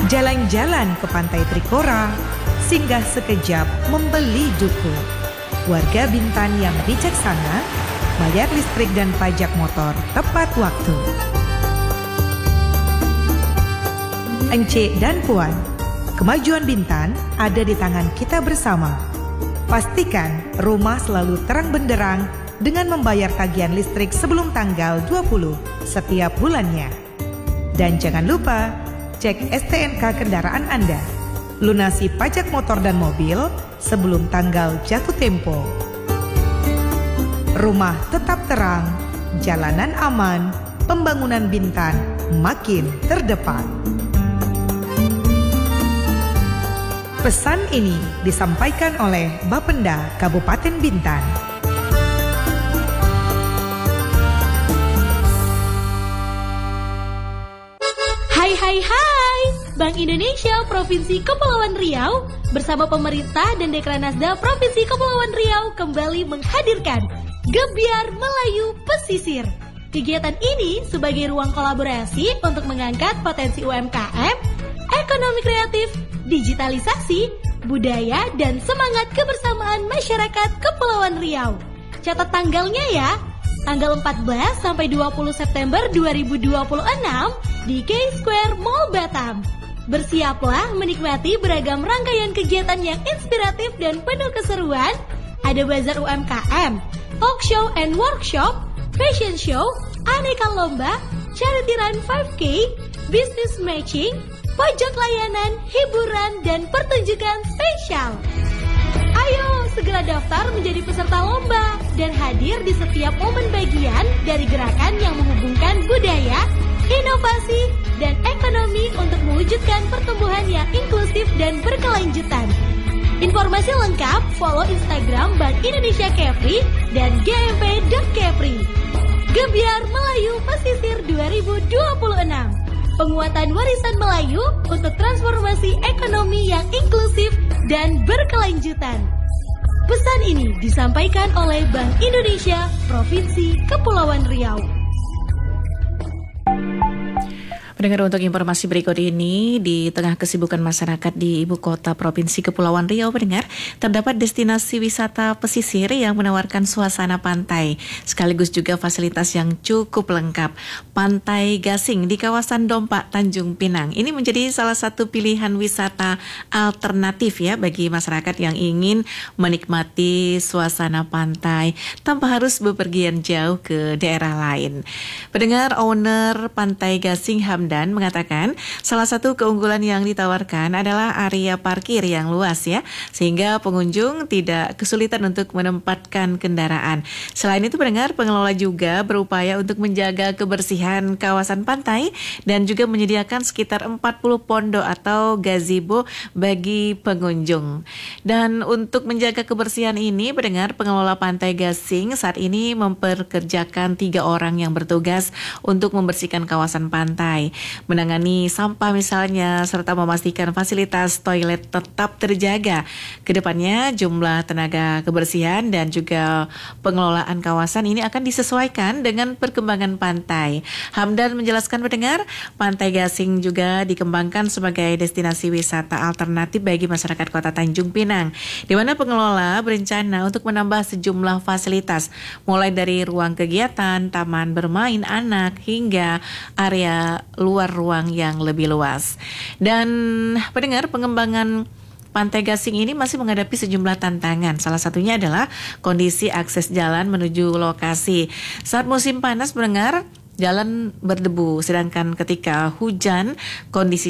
Jalan-jalan ke Pantai Trikora, singgah sekejap membeli duku. Warga Bintan yang bijaksana, bayar listrik dan pajak motor tepat waktu. Encik dan Puan, kemajuan Bintan ada di tangan kita bersama. Pastikan rumah selalu terang benderang dengan membayar tagihan listrik sebelum tanggal 20 setiap bulannya. Dan jangan lupa, cek STNK kendaraan Anda. Lunasi pajak motor dan mobil sebelum tanggal jatuh tempo. Rumah tetap terang, jalanan aman, pembangunan Bintan makin terdepan. Pesan ini disampaikan oleh Bapenda Kabupaten Bintan. Hai, Bank Indonesia Provinsi Kepulauan Riau bersama pemerintah dan Dekranasda Provinsi Kepulauan Riau kembali menghadirkan Gebyar Melayu Pesisir. Kegiatan ini sebagai ruang kolaborasi untuk mengangkat potensi UMKM, ekonomi kreatif, digitalisasi, budaya, dan semangat kebersamaan masyarakat Kepulauan Riau. Catat tanggalnya ya, tanggal 14 sampai 20 September 2026 di K Square Mall Batam. Bersiaplah menikmati beragam rangkaian kegiatan yang inspiratif dan penuh keseruan. Ada bazar UMKM, talk show and workshop, fashion show, aneka lomba, charity run 5K, business matching, pojok layanan, hiburan, dan pertunjukan spesial. Ayo segera daftar menjadi peserta lomba dan hadir di setiap momen bagian dari gerakan yang menghubungkan budaya, inovasi, dan ekonomi untuk mewujudkan pertumbuhan yang inklusif dan berkelanjutan. Informasi lengkap follow Instagram Bank Indonesia Kepri dan gmp.kepri. Gebyar Melayu Pesisir 2026. Penguatan warisan Melayu untuk transformasi ekonomi yang inklusif dan berkelanjutan. Pesan ini disampaikan oleh Bank Indonesia Provinsi Kepulauan Riau. Pendengar, untuk informasi berikut ini, di tengah kesibukan masyarakat di ibu kota Provinsi Kepulauan Riau, pendengar, terdapat destinasi wisata pesisir yang menawarkan suasana pantai, sekaligus juga fasilitas yang cukup lengkap. Pantai Gasing di kawasan Dompak, Tanjung Pinang. Ini menjadi salah satu pilihan wisata alternatif ya bagi masyarakat yang ingin menikmati suasana pantai tanpa harus bepergian jauh ke daerah lain. Pendengar, owner Pantai Gasing dan mengatakan salah satu keunggulan yang ditawarkan adalah area parkir yang luas ya, sehingga pengunjung tidak kesulitan untuk menempatkan kendaraan. Selain itu, pendengar, pengelola juga berupaya untuk menjaga kebersihan kawasan pantai dan juga menyediakan sekitar 40 pondok atau gazebo bagi pengunjung. Dan untuk menjaga kebersihan ini, pendengar, pengelola Pantai Gasing saat ini memperkerjakan 3 orang yang bertugas untuk membersihkan kawasan pantai, menangani sampah misalnya, serta memastikan fasilitas toilet tetap terjaga. Kedepannya jumlah tenaga kebersihan dan juga pengelolaan kawasan ini akan disesuaikan dengan perkembangan pantai. Hamdan menjelaskan, pendengar, Pantai Gasing juga dikembangkan sebagai destinasi wisata alternatif bagi masyarakat kota Tanjung Pinang, di mana pengelola berencana untuk menambah sejumlah fasilitas, mulai dari ruang kegiatan, taman bermain anak, hingga area luar ruang yang lebih luas. Dan pendengar, pengembangan Pantai Gasing ini masih menghadapi sejumlah tantangan. Salah satunya adalah kondisi akses jalan menuju lokasi. Saat musim panas, pendengar, jalan berdebu, sedangkan ketika hujan kondisi